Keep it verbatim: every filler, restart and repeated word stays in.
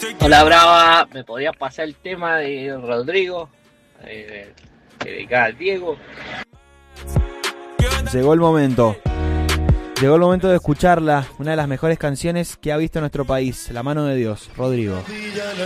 Hola Brava, ¿me podías pasar el tema de Rodrigo? Eh, dedicada al Diego. Llegó el momento. Llegó el momento de escucharla, una de las mejores canciones que ha visto nuestro país, La mano de Dios, Rodrigo.